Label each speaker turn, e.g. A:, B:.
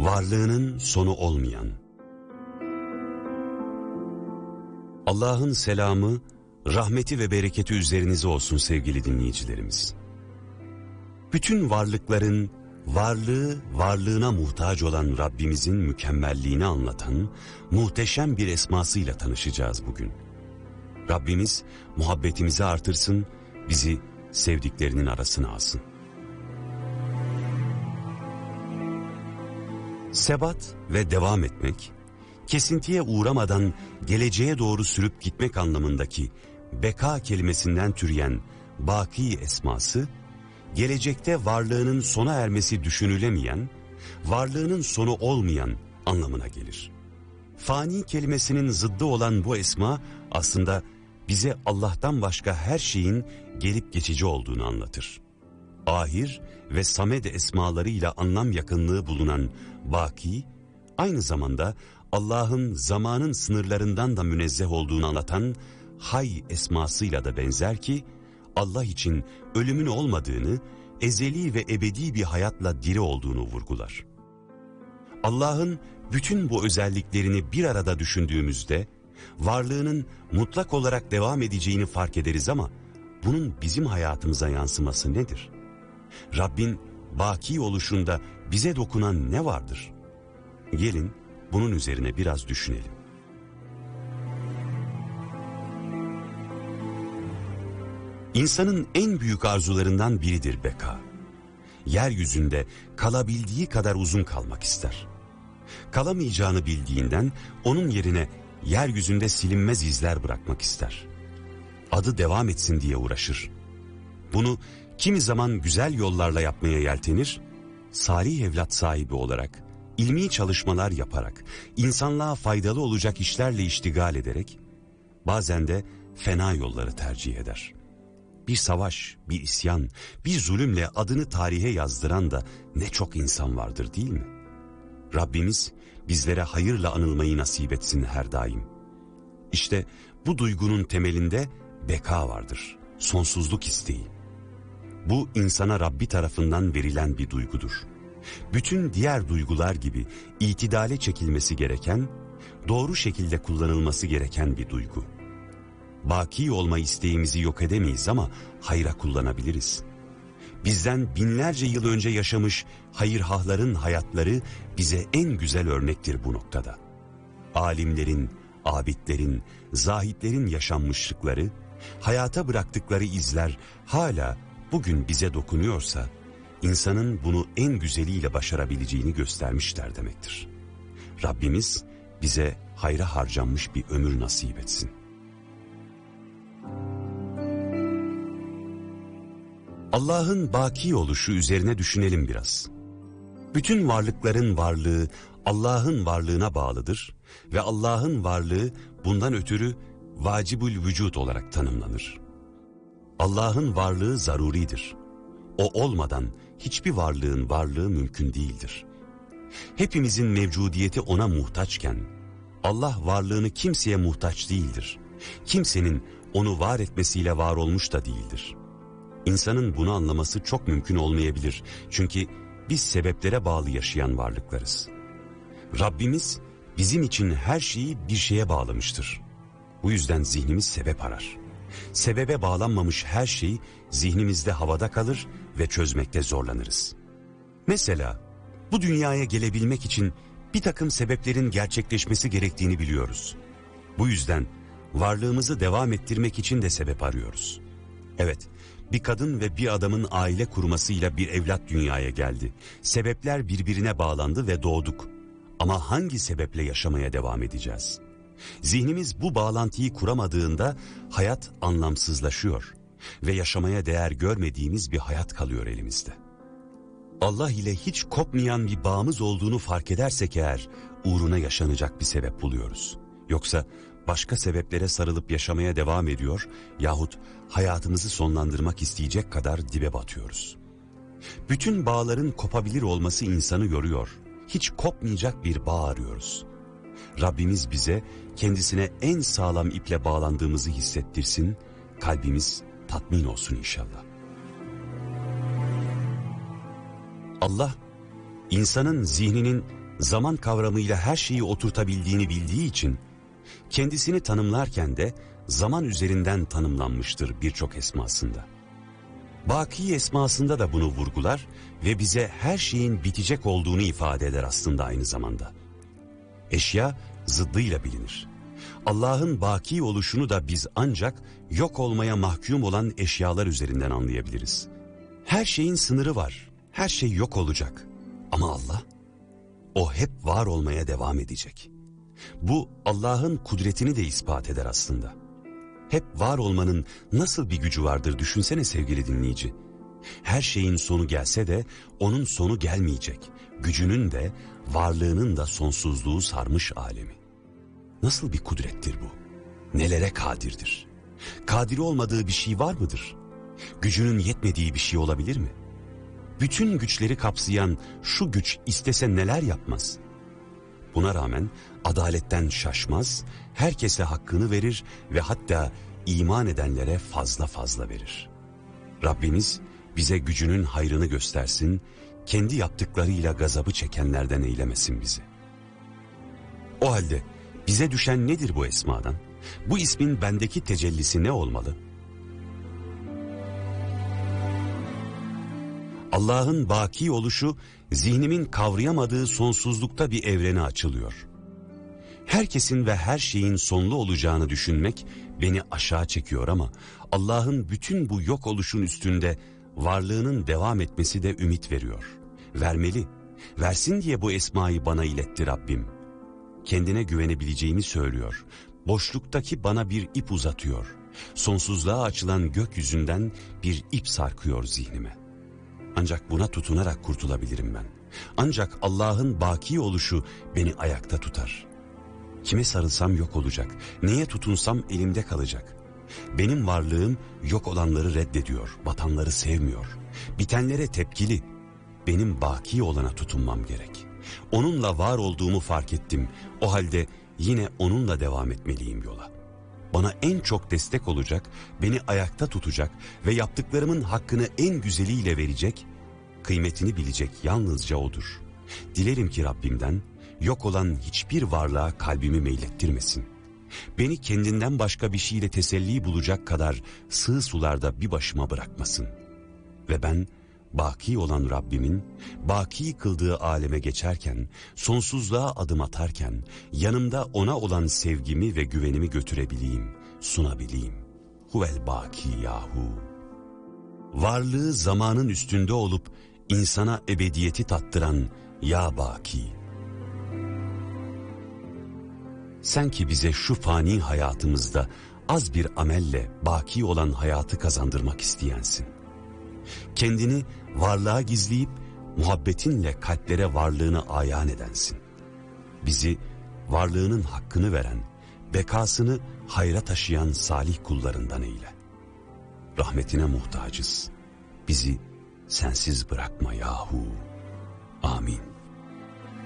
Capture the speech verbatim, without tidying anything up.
A: Varlığının sonu olmayan. Allah'ın selamı, rahmeti ve bereketi üzerinize olsun sevgili dinleyicilerimiz. Bütün varlıkların varlığı, varlığına muhtaç olan Rabbimizin mükemmelliğini anlatan muhteşem bir esmasıyla tanışacağız bugün. Rabbimiz muhabbetimizi artırsın, bizi sevdiklerinin arasına alsın. Sebat ve devam etmek, kesintiye uğramadan geleceğe doğru sürüp gitmek anlamındaki beka kelimesinden türeyen baki esması, gelecekte varlığının sona ermesi düşünülemeyen, varlığının sonu olmayan anlamına gelir. Fani kelimesinin zıddı olan bu esma aslında bize Allah'tan başka her şeyin gelip geçici olduğunu anlatır. Ahir ve Samed esmalarıyla anlam yakınlığı bulunan Baki, aynı zamanda Allah'ın zamanın sınırlarından da münezzeh olduğunu anlatan Hay esmasıyla da benzer ki, Allah için ölümün olmadığını, ezeli ve ebedi bir hayatla diri olduğunu vurgular. Allah'ın bütün bu özelliklerini bir arada düşündüğümüzde, varlığının mutlak olarak devam edeceğini fark ederiz ama, bunun bizim hayatımıza yansıması nedir? Rabbin baki oluşunda bize dokunan ne vardır? Gelin bunun üzerine biraz düşünelim. İnsanın en büyük arzularından biridir beka. Yeryüzünde kalabildiği kadar uzun kalmak ister. Kalamayacağını bildiğinden onun yerine yeryüzünde silinmez izler bırakmak ister. Adı devam etsin diye uğraşır. Bunu kimi zaman güzel yollarla yapmaya yeltenir, salih evlat sahibi olarak, ilmi çalışmalar yaparak, insanlığa faydalı olacak işlerle iştigal ederek, bazen de fena yolları tercih eder. Bir savaş, bir isyan, bir zulümle adını tarihe yazdıran da ne çok insan vardır değil mi? Rabbimiz bizlere hayırla anılmayı nasip etsin her daim. İşte bu duygunun temelinde beka vardır, sonsuzluk isteği. Bu insana Rabbi tarafından verilen bir duygudur. Bütün diğer duygular gibi itidale çekilmesi gereken, doğru şekilde kullanılması gereken bir duygu. Baki olma isteğimizi yok edemeyiz ama hayra kullanabiliriz. Bizden binlerce yıl önce yaşamış hayırhahların hayatları bize en güzel örnektir bu noktada. Alimlerin, abidlerin, zahitlerin yaşanmışlıkları, hayata bıraktıkları izler hala bugün bize dokunuyorsa, insanın bunu en güzeliyle başarabileceğini göstermişler demektir. Rabbimiz bize hayra harcanmış bir ömür nasip etsin. Allah'ın baki oluşu üzerine düşünelim biraz. Bütün varlıkların varlığı Allah'ın varlığına bağlıdır ve Allah'ın varlığı bundan ötürü vacibül vücut olarak tanımlanır. Allah'ın varlığı zaruridir. O olmadan hiçbir varlığın varlığı mümkün değildir. Hepimizin mevcudiyeti ona muhtaçken, Allah varlığını kimseye muhtaç değildir. Kimsenin onu var etmesiyle var olmuş da değildir. İnsanın bunu anlaması çok mümkün olmayabilir. Çünkü biz sebeplere bağlı yaşayan varlıklarız. Rabbimiz bizim için her şeyi bir şeye bağlamıştır. Bu yüzden zihnimiz sebep arar. Sebebe bağlanmamış her şey zihnimizde havada kalır ve çözmekte zorlanırız. Mesela bu dünyaya gelebilmek için bir takım sebeplerin gerçekleşmesi gerektiğini biliyoruz. Bu yüzden varlığımızı devam ettirmek için de sebep arıyoruz. Evet, bir kadın ve bir adamın aile kurmasıyla bir evlat dünyaya geldi. Sebepler birbirine bağlandı ve doğduk. Ama hangi sebeple yaşamaya devam edeceğiz? Zihnimiz bu bağlantıyı kuramadığında hayat anlamsızlaşıyor ve yaşamaya değer görmediğimiz bir hayat kalıyor elimizde. Allah ile hiç kopmayan bir bağımız olduğunu fark edersek eğer uğruna yaşanacak bir sebep buluyoruz. Yoksa başka sebeplere sarılıp yaşamaya devam ediyor yahut hayatımızı sonlandırmak isteyecek kadar dibe batıyoruz. Bütün bağların kopabilir olması insanı yoruyor. Hiç kopmayacak bir bağ arıyoruz. Rabbimiz bize kendisine en sağlam iple bağlandığımızı hissettirsin, kalbimiz tatmin olsun inşallah. Allah, insanın zihninin zaman kavramıyla her şeyi oturtabildiğini bildiği için kendisini tanımlarken de zaman üzerinden tanımlanmıştır birçok esmasında. Baki esmasında da bunu vurgular ve bize her şeyin bitecek olduğunu ifade eder aslında aynı zamanda. Eşya zıddıyla bilinir. Allah'ın baki oluşunu da biz ancak yok olmaya mahkum olan eşyalar üzerinden anlayabiliriz. Her şeyin sınırı var, her şey yok olacak. Ama Allah, o hep var olmaya devam edecek. Bu Allah'ın kudretini de ispat eder aslında. Hep var olmanın nasıl bir gücü vardır düşünsene sevgili dinleyici. Her şeyin sonu gelse de onun sonu gelmeyecek. Gücünün de varlığının da sonsuzluğu sarmış alemi. Nasıl bir kudrettir bu? Nelere kadirdir? Kadiri olmadığı bir şey var mıdır? Gücünün yetmediği bir şey olabilir mi? Bütün güçleri kapsayan şu güç istese neler yapmaz? Buna rağmen adaletten şaşmaz, herkese hakkını verir ve hatta iman edenlere fazla fazla verir. Rabbimiz bize gücünün hayrını göstersin, kendi yaptıklarıyla gazabı çekenlerden eylemesin bizi. O halde bize düşen nedir bu esmadan? Bu ismin bendeki tecellisi ne olmalı? Allah'ın baki oluşu zihnimin kavrayamadığı sonsuzlukta bir evrene açılıyor. Herkesin ve her şeyin sonlu olacağını düşünmek beni aşağı çekiyor ama Allah'ın bütün bu yok oluşun üstünde varlığının devam etmesi de ümit veriyor. Vermeli, versin diye bu esmayı bana iletti Rabbim. Kendine güvenebileceğimi söylüyor. Boşluktaki bana bir ip uzatıyor. Sonsuzluğa açılan gökyüzünden bir ip sarkıyor zihnime. Ancak buna tutunarak kurtulabilirim ben. Ancak Allah'ın baki oluşu beni ayakta tutar. Kime sarılsam yok olacak, neye tutunsam elimde kalacak. Benim varlığım yok olanları reddediyor, batanları sevmiyor. Bitenlere tepkili, benim baki olana tutunmam gerek. Onunla var olduğumu fark ettim, o halde yine onunla devam etmeliyim yola. Bana en çok destek olacak, beni ayakta tutacak ve yaptıklarımın hakkını en güzeliyle verecek, kıymetini bilecek yalnızca O'dur. Dilerim ki Rabbimden yok olan hiçbir varlığa kalbimi meylettirmesin. Beni kendinden başka bir şeyle teselli bulacak kadar sığ sularda bir başıma bırakmasın. Ve ben baki olan Rabbimin baki kıldığı aleme geçerken, sonsuzluğa adım atarken yanımda ona olan sevgimi ve güvenimi götürebileyim, sunabileyim. Huvel baki yahu. Varlığı zamanın üstünde olup insana ebediyeti tattıran ya baki. Sen ki bize şu fani hayatımızda az bir amelle baki olan hayatı kazandırmak isteyensin. Kendini varlığa gizleyip muhabbetinle kalplere varlığını ayan edensin. Bizi varlığının hakkını veren, bekasını hayra taşıyan salih kullarından eyle. Rahmetine muhtacız. Bizi sensiz bırakma yahu. Amin.